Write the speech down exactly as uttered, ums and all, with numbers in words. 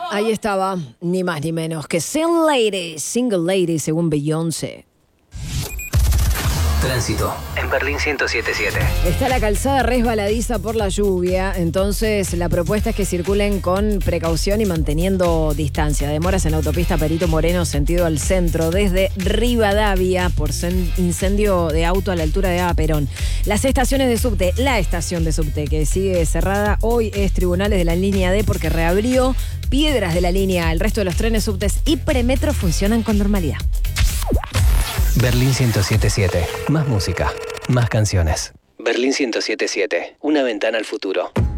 Ahí estaba, ni más ni menos que Single Lady, Single Lady según Beyoncé. Tránsito en Berlín ciento siete punto siete. Está la calzada resbaladiza por la lluvia, entonces la propuesta es que circulen con precaución y manteniendo distancia. Demoras en la autopista Perito Moreno, sentido al centro, desde Rivadavia, por incendio de auto a la altura de Ava Perón. Las estaciones de subte, la estación de subte que sigue cerrada hoy es Tribunales de la línea D porque reabrió, Piedras de la línea A. El resto de los trenes, subtes y premetro funcionan con normalidad. Berlín ciento siete punto siete. Más música, más canciones. Berlín ciento siete punto siete. Una ventana al futuro.